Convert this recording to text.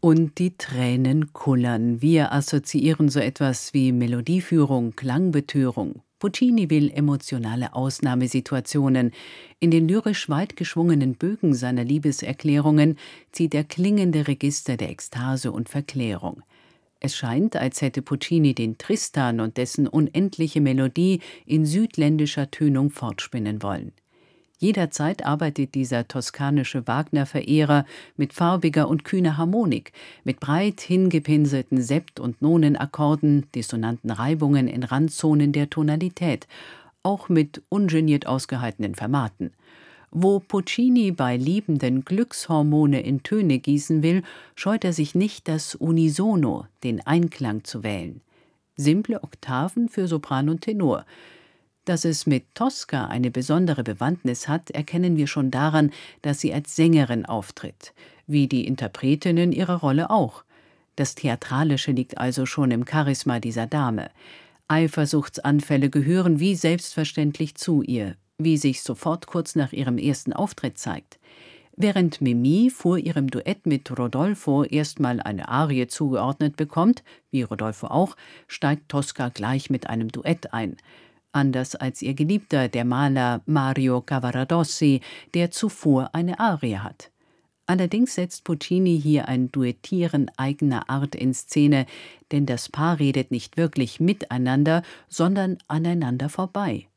Und die Tränen kullern. Wir assoziieren so etwas wie Melodieführung, Klangbetörung. Puccini will emotionale Ausnahmesituationen. In den lyrisch weit geschwungenen Bögen seiner Liebeserklärungen zieht er klingende Register der Ekstase und Verklärung. Es scheint, als hätte Puccini den Tristan und dessen unendliche Melodie in südländischer Tönung fortspinnen wollen. Jederzeit arbeitet dieser toskanische Wagner-Verehrer mit farbiger und kühner Harmonik, mit breit hingepinselten Sept- und Nonenakkorden, dissonanten Reibungen in Randzonen der Tonalität, auch mit ungeniert ausgehaltenen Fermaten. Wo Puccini bei Liebenden Glückshormone in Töne gießen will, scheut er sich nicht, das Unisono, den Einklang zu wählen. Simple Oktaven für Sopran und Tenor. Dass es mit Tosca eine besondere Bewandtnis hat, erkennen wir schon daran, dass sie als Sängerin auftritt, wie die Interpretinnen ihrer Rolle auch. Das Theatralische liegt also schon im Charisma dieser Dame. Eifersuchtsanfälle gehören wie selbstverständlich zu ihr, wie sich sofort kurz nach ihrem ersten Auftritt zeigt. Während Mimì vor ihrem Duett mit Rodolfo erstmal eine Arie zugeordnet bekommt, wie Rodolfo auch, steigt Tosca gleich mit einem Duett ein. Anders als ihr Geliebter, der Maler Mario Cavaradossi, der zuvor eine Arie hat. Allerdings setzt Puccini hier ein Duettieren eigener Art in Szene, denn das Paar redet nicht wirklich miteinander, sondern aneinander vorbei.